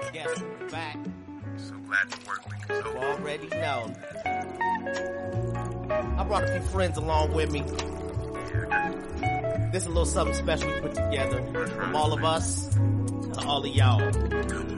Guess who's back? So glad the work week is You over. already know. I brought a few friends along with me. This is a little something special we put together from all of us to all of y'all. Come